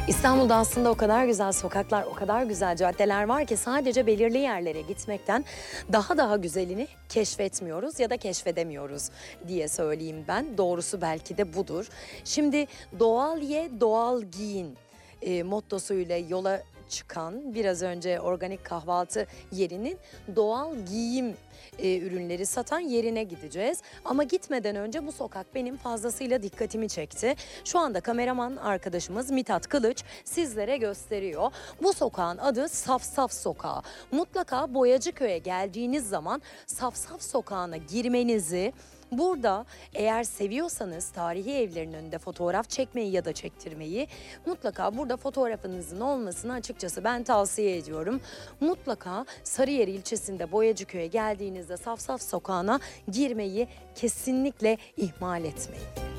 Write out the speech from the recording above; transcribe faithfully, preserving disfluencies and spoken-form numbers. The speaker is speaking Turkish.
İstanbul'da aslında o kadar güzel sokaklar, o kadar güzel caddeler var ki sadece belirli yerlere gitmekten daha daha güzelini keşfetmiyoruz ya da keşfedemiyoruz diye söyleyeyim ben. Doğrusu belki de budur. Şimdi doğal ye, doğal giyin e, mottosuyla yola çıkan biraz önce organik kahvaltı yerinin doğal giyim e, ürünleri satan yerine gideceğiz. Ama gitmeden önce bu sokak benim fazlasıyla dikkatimi çekti. Şu anda kameraman arkadaşımız Mithat Kılıç sizlere gösteriyor. Bu sokağın adı Safsaf Sokağı. Mutlaka Boyacıköy'e geldiğiniz zaman Safsaf Sokağı'na girmenizi, burada eğer seviyorsanız tarihi evlerin önünde fotoğraf çekmeyi ya da çektirmeyi, mutlaka burada fotoğrafınızın olmasını açıkçası ben tavsiye ediyorum. Mutlaka Sarıyer ilçesinde Boyacıköy'e geldiğinizde Safsaf Sokağı'na girmeyi kesinlikle ihmal etmeyin.